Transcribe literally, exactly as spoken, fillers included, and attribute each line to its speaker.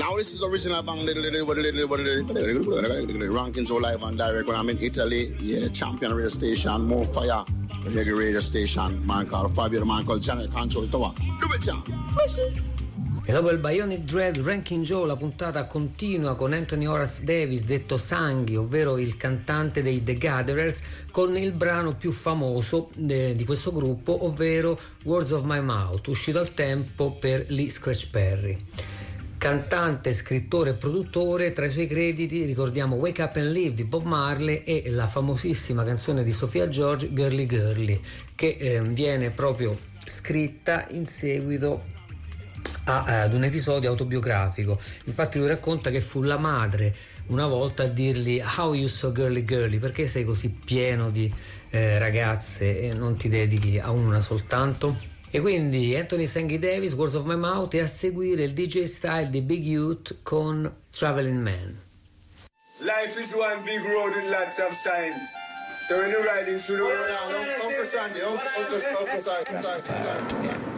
Speaker 1: Now this is original bang little little little little rankings all live and direct when I'm in Italy. Yeah, champion radio station, more fire. Reggae radio station, man called Fabio, the man called Channel Control Tower. Do it, John.
Speaker 2: E dopo il Bionic Dread, Ranking Joe, la puntata continua con Anthony Horace Davis, detto Sanghi, ovvero il cantante dei The Gatherers, con il brano più famoso eh, di questo gruppo, ovvero Words of My Mouth, uscito al tempo per Lee Scratch Perry. Cantante, scrittore e produttore, tra i suoi crediti ricordiamo Wake Up and Live di Bob Marley e la famosissima canzone di Sofia George, Girly Girly, che eh, viene proprio scritta in seguito a, ad un episodio autobiografico. Infatti lui racconta che fu la madre una volta a dirgli "How you so girly girly, perché sei così pieno di eh, ragazze e non ti dedichi a una soltanto?" E quindi Anthony Sanghi Davis, Words of My Mouth, e a seguire il D J Style di Big Youth con Traveling Man.
Speaker 3: Life is one big road with lots of signs. So when you're riding through the road,
Speaker 1: Uncle Sandy, Uncle Sandy, Uncle Sandy.